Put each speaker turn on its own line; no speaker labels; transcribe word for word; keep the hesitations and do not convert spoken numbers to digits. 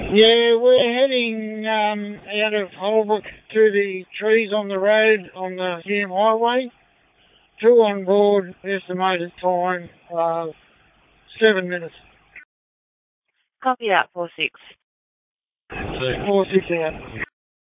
Yeah, we're heading um, out of Holbrook through the trees on the road on the Hume Highway. Two on board, estimated time, uh, seven minutes.
Copy that, four six.
So four six out.